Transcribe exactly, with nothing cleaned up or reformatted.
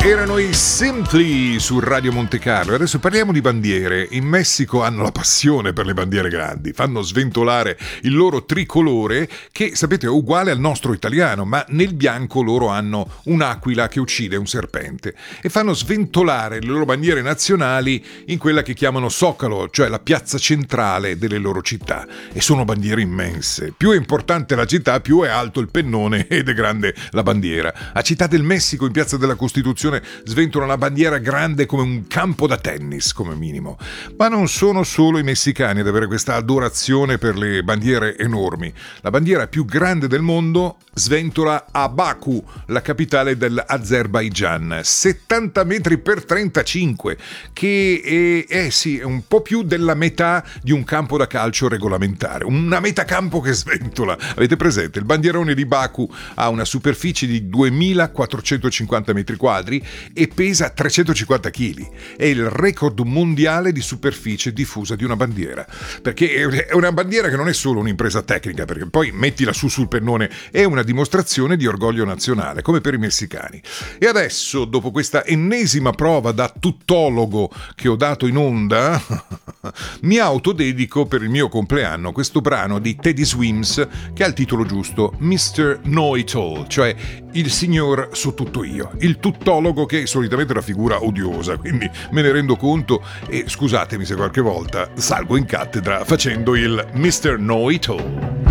Erano i Simply su Radio Monte Carlo. Adesso parliamo di bandiere. In Messico hanno la passione per le bandiere grandi, fanno sventolare il loro tricolore che, sapete, è uguale al nostro italiano, ma nel bianco loro hanno un'aquila che uccide un serpente e fanno sventolare le loro bandiere nazionali in quella che chiamano Zócalo, cioè la piazza centrale delle loro città, e sono bandiere immense. Più è importante la città, più è alto il pennone ed è grande la bandiera. A Città del Messico, in Piazza della Costituzione, sventolano una bandiera grande come un campo da tennis, come minimo. Ma non sono solo i messicani ad avere questa adorazione per le bandiere enormi. La bandiera più grande del mondo sventola a Baku, la capitale dell'Azerbaigian, settanta metri per trentacinque, che è, eh sì, è un po' più della metà di un campo da calcio regolamentare, una metacampo che sventola. Avete presente? Il bandierone di Baku ha una superficie di duemilaquattrocentocinquanta metri quadri e pesa trecentocinquanta chili. È il record mondiale di superficie diffusa di una bandiera, perché è una bandiera che non è solo un'impresa tecnica, perché poi mettila su sul pennone, è una dimostrazione di orgoglio nazionale, come per i messicani. E adesso, dopo questa ennesima prova da tuttologo che ho dato in onda, mi autodedico per il mio compleanno questo brano di Teddy Swims che ha il titolo giusto, mister Know-It-All, cioè il signor so tutto io, il tuttologo, che è solitamente una figura odiosa, quindi me ne rendo conto e scusatemi se qualche volta salgo in cattedra facendo il mister Know-It-All.